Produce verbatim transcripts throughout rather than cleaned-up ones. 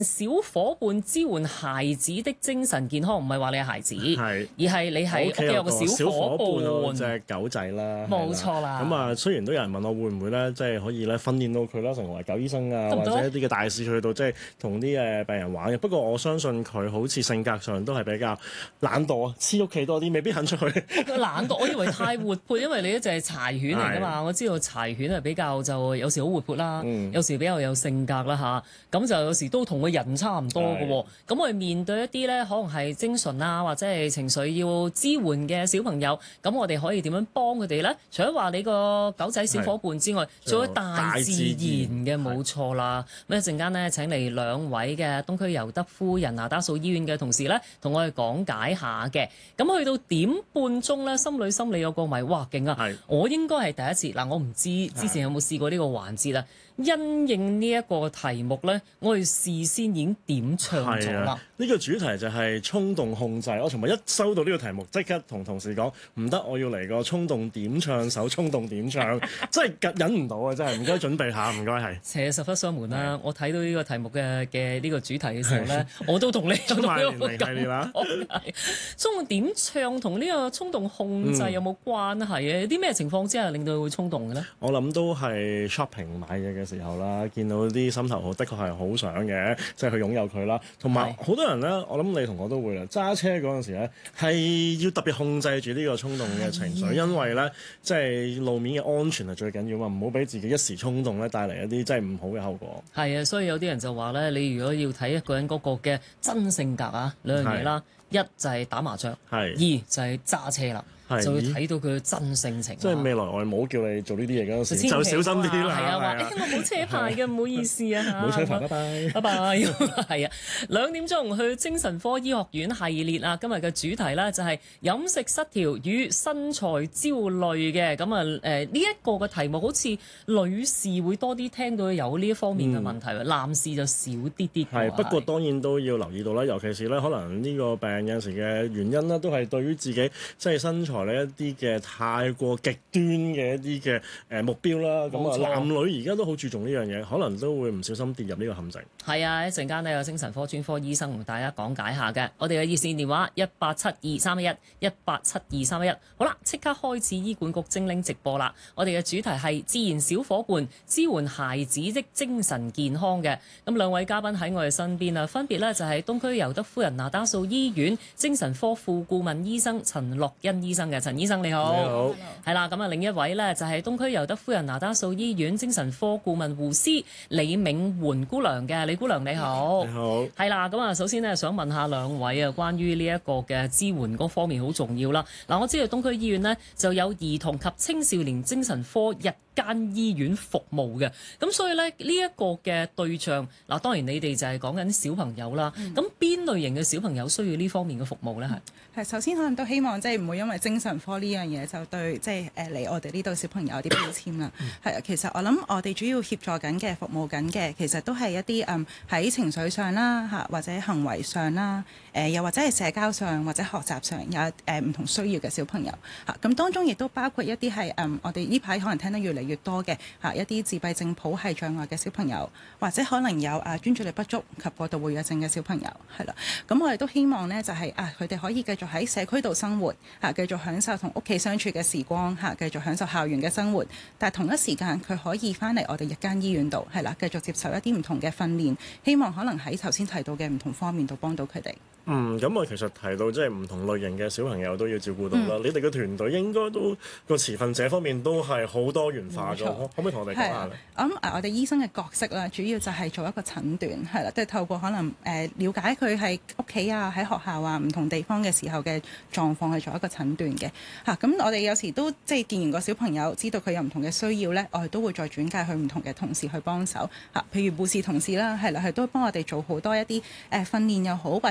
小伙伴支援孩子的精神健康，唔係話你係孩子， 係而係你係屋企有個小伙伴， 隻狗仔啦， 冇錯啦。 咁啊，雖然都有人問我會唔會咧，即係可以咧訓練到佢啦，成為狗醫生啊，或者一啲嘅大使去到即係同啲誒病人玩嘅。不過我相信佢好似性格上都係比較懶惰啊，黐屋企多啲，未必肯出去。 懶惰，我以為太活潑，因為你一隻柴犬嚟㗎嘛。我知道柴犬係比較就有時好活潑啦，嗯、有時比較有性格啦嚇。咁就有時都同佢人差唔多嘅喎，咁我哋面對一啲咧可能係精神啊或者係情緒要支援嘅小朋友，咁我哋可以點樣幫佢哋咧？除咗話你個狗仔小伙伴之外，仲有大自然嘅，冇錯啦。咁一陣間咧請嚟兩位嘅東區尤德夫人那打素醫院嘅同事咧，同我哋講解下嘅。咁去到點半鐘咧，心裏心裏有個謎，哇勁啊！我應該係第一次嗱，我唔知之前有冇試過呢個環節啦。因應呢一個題目咧，我哋事先已經點唱咗啦。 呢、這個主題就係衝動控制。我尋日一收到呢個題目，即刻同同事講唔得，我要嚟個衝動點唱首衝動點唱，真係忍唔到啊！真係唔該準備下，唔該係。 邪實不相瞞啦，我睇到呢個題目嘅嘅呢個主題嘅時候咧，我都同你有同樣嘅感覺。衝動點唱同呢個衝動控制有冇關係啊？有啲咩情況之下令到佢會衝動嘅咧？ 我諗都係 shopping 買嘢嘅時候啦，見到啲心頭好，的確係好想嘅，即係去擁有佢啦。同埋好多人咧，我諗你同我都會啦，揸車嗰陣時咧係要特別控制住呢個衝動嘅情緒，因為咧即係路面嘅安全係最緊要嘛，唔好俾自己一時衝動咧帶嚟一啲即係唔好嘅後果。係啊，所以有啲人就話咧，你如果要睇一個人嗰個嘅真性格啊，兩樣嘢啦，一就係打麻雀，二就係揸車啦。就會睇到佢嘅真性情。 即係未來外母叫你做呢啲嘢嗰陣時，就小心啲啦。 係啊，話誒我冇車牌嘅，唔好意思啊嚇。 冇車牌，拜拜。 拜拜。係啊，兩點鐘去精神科醫學院系列啊，今日嘅主題咧就係飲食失調與身材焦慮嘅。咁啊誒呢一個嘅題目好似女士會多啲聽到有呢一方面嘅問題，嗯、男士就少啲啲。 係，不過當然都要留意到啦，尤其是咧可能呢個病有陣時嘅原因啦，都係對於自己即係身材。一啲嘅太過極端嘅一啲嘅誒目標啦，咁啊男女而家都好注重呢樣嘢，可能都會唔小心跌入呢個陷阱。 係啊，一陣間呢有精神科專科醫生同大家講解下嘅。我哋嘅熱線電話一八七二三一一一八七二三一一。好啦，即刻開始醫管局精靈直播啦。我哋嘅主題係自然小伙伴支援孩子的精神健康嘅。咁兩位嘉賓喺我哋身邊啊，分別呢就係東區尤德夫人那打素醫院精神科副顧問醫生陳樂欣醫生。嘅陳醫生你好， 你好， 係啦，咁啊另一位咧就係東區尤德夫人那打素醫院精神科顧問護師李銘媛姑娘嘅，李姑娘你好， 你好， 係啦，咁啊首先咧想問下兩位啊，關於呢一個嘅支援嗰方面好重要啦。嗱，我知道東區醫院呢就有兒童及青少年精神科日間醫院服務嘅，咁所以咧呢一個嘅對象，嗱當然你哋就係講緊小朋友啦，咁邊、嗯、類型嘅小朋友需要呢方面嘅服務咧？係係首先可能都希望即係唔會因為精神科呢樣嘢就對即係誒嚟我哋呢度小朋友有啲標籤啦。係啊、嗯，其實我諗我哋主要協助緊嘅服務緊嘅，其實都係一啲誒喺情緒上啦嚇，或者行為上啦，誒、呃、又或者係社交上或者學習上有誒唔、呃、同需要嘅小朋友嚇。咁、啊、當中亦都包括一啲係誒我哋呢排可能聽得越嚟越多嘅嚇、啊、一啲自閉症譜系障礙嘅小朋友，或者可能有誒專注力不足及過度活躍症嘅小朋友係啦。咁我哋都希望呢，就係、是、啊佢哋可以繼續喺社區度生活嚇、啊，繼續享受同屋企相處嘅時光嚇、啊，繼續享受校園嘅生活。但係同一時間佢可以翻嚟我哋日間醫院度係啦，繼續接受一啲唔同嘅訓練，希望可能喺頭先提到嘅唔同方面度幫到佢哋。 嗯，咁我其實提到即係唔同類型嘅小朋友都要照顧到啦。嗯、你哋嘅團隊應該都個持份者方面都係好多元化嘅，可唔可以同我哋講下咧？咁誒、 嗯，我哋醫生嘅角色啦，主要就係做一個診斷，係啦，即係透過可能誒、呃、了解佢係屋企啊、喺學校啊唔同地方嘅時候嘅狀況，去做一個診斷嘅嚇。咁、啊、我哋有時都即係見完個小朋友，知道佢有唔同嘅需要咧，我哋都會再轉介去唔同嘅同事去幫手嚇。譬如護士同事啦，係啦，係都幫我哋做好多一啲誒訓練又好，或者啲家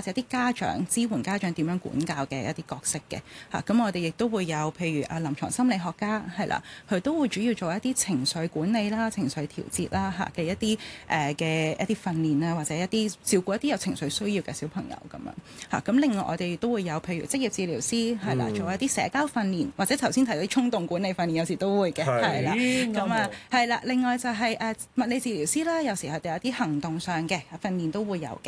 家長支援家長點樣管教嘅一啲角色嘅嚇。咁、啊、我哋亦都會有譬如啊臨床心理學家係啦，佢都會主要做一啲情緒管理啦、情緒調節啦嚇嘅一啲誒嘅一啲訓練啊，或者一啲照顧一啲有情緒需要嘅小朋友咁樣嚇。咁、啊、另外我哋都會有譬如職業治療師係啦，做一啲社交訓練，或者頭先提到啲衝動管理訓練，有時都會嘅係啦。咁啊係啦，另外就係、是、誒、呃、物理治療師啦，有時佢哋有啲行動上嘅訓練都會有嘅。